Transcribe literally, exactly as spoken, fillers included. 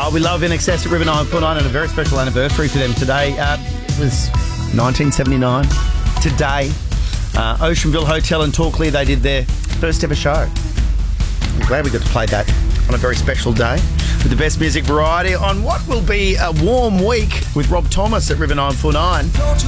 Oh, we love In Excess at River nine four nine and a very special anniversary for them today. Uh, it was nineteen seventy-nine. Today, uh, Oceanville Hotel in Torquay, they did their first ever show. I'm glad we got to play that on a very special day with the best music variety on what will be a warm week with Rob Thomas at River nine four nine.